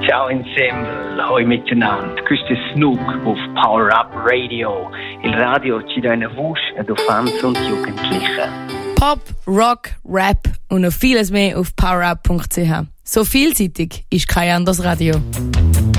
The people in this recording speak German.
Ciao Ensemble, hoi miteinander. Questo è Snook auf Power Up Radio. Il radio ci dà eine voce ad Fans und Jugendliche. Pop, Rock, Rap und noch vieles mehr auf powerup.ch. So vielseitig ist kein anderes Radio.